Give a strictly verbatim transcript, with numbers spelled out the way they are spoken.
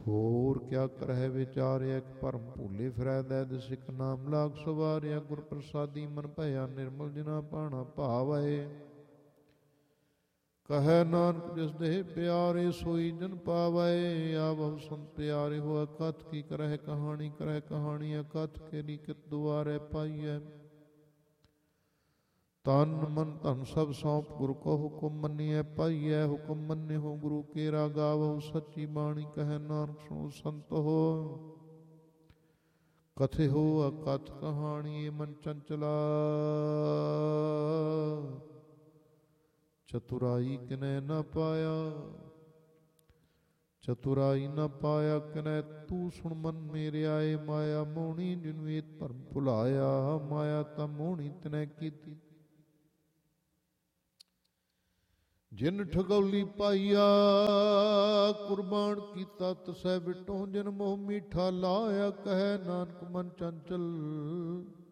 ਹੋਰ ਕਿਆ ਕਰਹਿ ਵਿਚਾਰਿਆ, ਇੱਕ ਭਰਮ ਭੂਲੇ ਫਿਰੈ ਦੈਦ ਸਿੱਖ ਨਾਮ ਲਾਗ ਸਵਾਰਿਆ। ਗੁਰ ਪ੍ਰਸਾਦੀ ਮਨ ਭਇਆ ਨਿਰਮਲ ਜਿਨਾ ਭਾਣਾ ਭਾਵੈ। ਕਹੈ ਨਾਨਕ ਜਿਸ ਦੇਹ ਪਿਆਰੇ ਸੋਈ ਜਨ ਪਾਵੈ। ਆਵਹੁ ਸੰਤ ਪਿਆਰੇ ਹੋਆ ਕਥ ਕੀ ਕਰਹਿ ਕਹਾਣੀ, ਕਰਹਿ ਕਹਾਣੀ ਅਕਥ ਕੇਰੀ ਕਿਤ ਦੁਆਰੇ ਪਾਈਐ। ਤਨ ਮਨ ਧਨ ਸਭ ਸੌਂਪ ਗੁਰੂ ਕੋ ਹੁਕਮ ਮੰਨੀਐ ਪਾਈਐ। ਹੁਕਮ ਮੰਨੇ ਹੋ ਗੁਰੂ ਕੇਰਾ ਗਾਵਹੁ ਸੱਚੀ ਬਾਣੀ, ਕਹੈ ਨਾਨਕ ਸੁਣੋ ਸੰਤ ਹੋ। ਕਥੇ ਹੋ ਅਕਥ ਕਹਾਣੀ ਮਨ ਚੰਚਲਾ, ਚਤੁਰਾਈ ਕਿਨੈ ਨ ਪਾਇਆ। ਚਤੁਰਾਈ ਨ ਪਾਇਆ ਕਿਨੈ ਤੂੰ ਸੁਣ ਮਨ ਮੇਰੇ ਆਏ। ਮਾਇਆ ਮੋਹਣੀ ਜਿਨ ਵੇਦ ਭਰਮ ਭੁਲਾਇਆ, ਮਾਇਆ ਤਾਂ ਮੋਹਣੀ ਤਿਨੈ ਕੀਤੀ। ਜਿਨ ਠਗੌਲੀ ਪਾਈਆ ਕੁਰਬਾਨ ਕੀਤਾ ਤਸੈ ਬਿਟੋ। ਜਿਨ ਮੋਹ ਮੀਠਾ ਲਾਇਆ, ਕਹੈ ਨਾਨਕ ਮਨ ਚੰਚਲ